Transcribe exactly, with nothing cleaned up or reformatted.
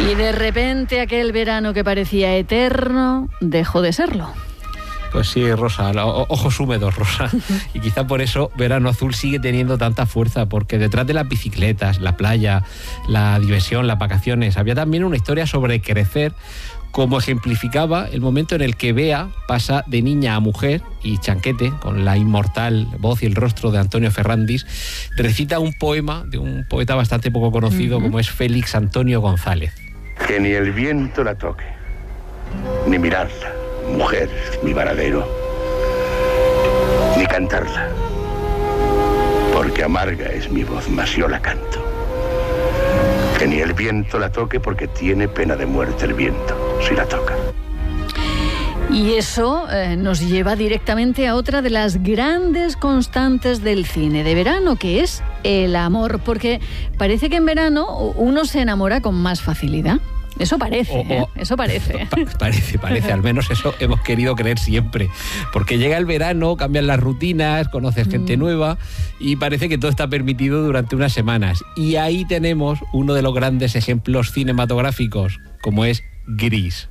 Y de repente aquel verano que parecía eterno dejó de serlo. Pues sí, Rosa, o- ojos húmedos, Rosa. Y quizá por eso Verano Azul sigue teniendo tanta fuerza, porque detrás de las bicicletas, la playa, la diversión, las vacaciones, había también una historia sobre crecer, como ejemplificaba el momento en el que Bea pasa de niña a mujer y Chanquete, con la inmortal voz y el rostro de Antonio Ferrandis, recita un poema de un poeta bastante poco conocido, uh-huh. como es Félix Antonio González. Que ni el viento la toque, ni mirarla, mujer, mi varadero, ni cantarla, porque amarga es mi voz, mas yo la canto. Que ni el viento la toque, porque tiene pena de muerte el viento, si la toca. Y eso eh, nos lleva directamente a otra de las grandes constantes del cine de verano, que es el amor, porque parece que en verano uno se enamora con más facilidad. Eso parece, o, o, ¿eh? Eso parece. Pa- parece, parece, al menos eso hemos querido creer siempre. Porque llega el verano, cambian las rutinas, conoces gente mm. nueva y parece que todo está permitido durante unas semanas. Y ahí tenemos uno de los grandes ejemplos cinematográficos, como es Gris.